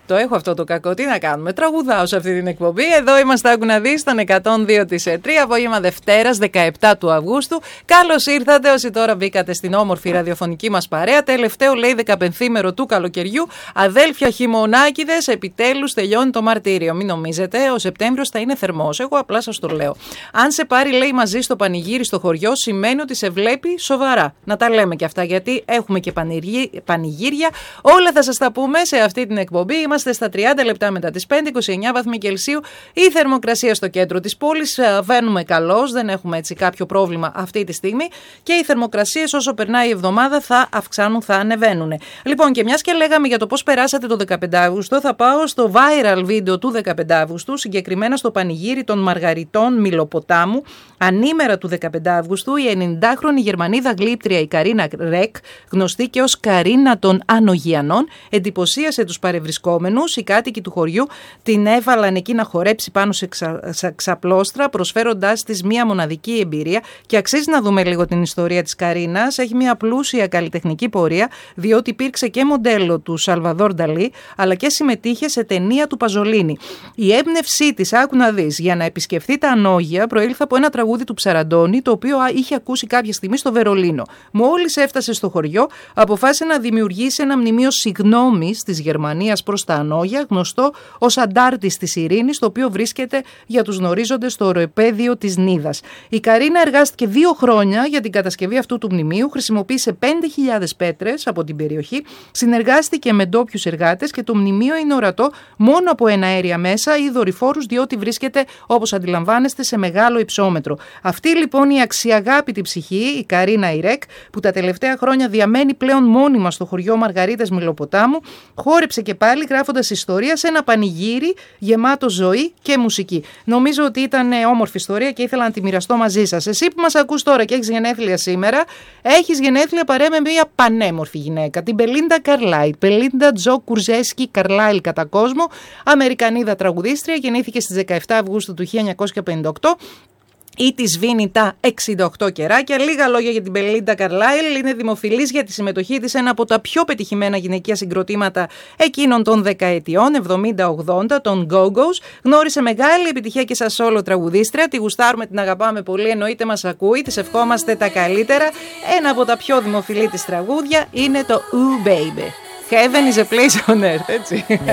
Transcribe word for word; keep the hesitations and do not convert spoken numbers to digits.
Το έχω αυτό το κακό. Τι να κάνουμε. Τραγουδάω σε αυτή την εκπομπή. Εδώ είμαστε, άκου να δεις, στον εκατόν δύο κόμμα τρία, απόγευμα Δευτέρας, δεκαεπτά του Αυγούστου. Καλώς ήρθατε όσοι τώρα μπήκατε στην όμορφη ραδιοφωνική μας παρέα. Τελευταίο, λέει, δεκαπενθήμερο του καλοκαιριού. Αδέλφια χειμωνάκηδες, επιτέλους τελειώνει το μαρτύριο. Μην νομίζετε, ο Σεπτέμβριος θα είναι θερμός. Εγώ απλά σας το λέω. Αν σε πάρει, λέει, μαζί στο πανηγύρι στο χωριό, σημαίνει ότι σε βλέπει σοβαρά. Να τα λέμε και αυτά, γιατί έχουμε και πανηγύρια. Όλα θα σας τα πούμε σε αυτή την εκπομπή. Είμαστε στα τριάντα λεπτά μετά τις πέντε, είκοσι εννέα βαθμοί Κελσίου. Η θερμοκρασία στο κέντρο της πόλης βαίνουμε καλώς, δεν έχουμε έτσι κάποιο πρόβλημα αυτή τη στιγμή. Και οι θερμοκρασίες όσο περνάει η εβδομάδα θα αυξάνουν, θα ανεβαίνουν. Λοιπόν, και μιας και λέγαμε για το πώς περάσατε το δεκαπέντε Αυγούστου, θα πάω στο viral βίντεο του δεκαπέντε Αυγούστου, συγκεκριμένα στο πανηγύρι των Μαργαριτών Μιλοποτάμου. Ανήμερα του δεκαπέντε Αυγούστου, η ενενηντάχρονη Γερμανίδα γλύπτρια η Καρίνα Ρεκ, γνωστή και ως Καρίνα των Ανογιανών, εντυπωσίασε τους παρευρισκόμενους. Οι κάτοικοι του χωριού την έβαλαν εκεί να χορέψει πάνω σε ξα... ξαπλώστρα, προσφέροντάς της μία μοναδική εμπειρία. Και αξίζει να δούμε λίγο την ιστορία της Καρίνας. Έχει μία πλούσια καλλιτεχνική πορεία, διότι υπήρξε και μοντέλο του Σαλβαδόρ Νταλί, αλλά και συμμετείχε σε ταινία του Παζολίνη. Η έμπνευσή της, άκου να δεις, για να επισκεφθεί τα Ανόγια προήλθε από ένα τραγούδι του Ψαραντώνη, το οποίο είχε ακούσει κάποια στιγμή στο Βερολίνο. Μόλις έφτασε στο χωριό, αποφάσισε να δημιουργήσει ένα μνημείο συγγνώμης της Γερμανίας προς τα Ανόγια, γνωστό ως Αντάρτης της Ειρήνης, το οποίο βρίσκεται για τους γνωρίζοντες στο οροπέδιο της Νίδας. Η Καρίνα εργάστηκε δύο χρόνια για την κατασκευή αυτού του μνημείου, χρησιμοποίησε πέντε χιλιάδες πέτρες από την περιοχή, συνεργάστηκε με ντόπιους εργάτες και το μνημείο είναι ορατό μόνο από εναέρια μέσα ή δορυφόρους, διότι βρίσκεται, όπως αντιλαμβάνεστε, σε μεγάλο υψόμετρο. Αυτή λοιπόν η αξιαγάπητη ψυχή, η Καρίνα Ιρέκ, που τα τελευταία χρόνια διαμένει πλέον μόνιμα στο χωριό Μαργαρίτας Μιλοποτάμου, χόρεψε και πάλι γράφοντας ιστορία σε ένα πανηγύρι γεμάτο ζωή και μουσική. Νομίζω ότι ήταν όμορφη ιστορία και ήθελα να τη μοιραστώ μαζί σας. Εσύ που μας ακούς τώρα και έχεις γενέθλια σήμερα, έχεις γενέθλια παρέα με μια πανέμορφη γυναίκα, την Μπελίντα Καρλάιλ. Μπελίντα Τζο Κουρζέσκι Καρλάιλ κατά κόσμο, Αμερικανίδα τραγουδίστρια, γεννήθηκε στις δεκαεπτά Αυγούστου του χίλια εννιακόσια πενήντα οκτώ. Ή τη σβήνει τα εξήντα οκτώ κεράκια. Λίγα λόγια για την Μπελίντα Καρλάιλ. Είναι δημοφιλής για τη συμμετοχή της σε ένα από τα πιο πετυχημένα γυναικεία συγκροτήματα εκείνων των δεκαετιών εβδομήντα ογδόντα, των Go-Go's. Γνώρισε μεγάλη επιτυχία και σαν solo τραγουδίστρια. Τη γουστάρουμε, την αγαπάμε πολύ. Εννοείται μας ακούει. Της ευχόμαστε τα καλύτερα. Ένα από τα πιο δημοφιλή της τραγούδια είναι το Ooh Baby. Heaven is a place on earth, έτσι.